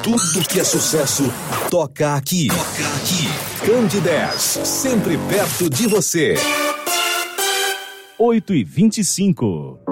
Tudo que é sucesso, toca aqui. Candidez, sempre perto de você. 8h25.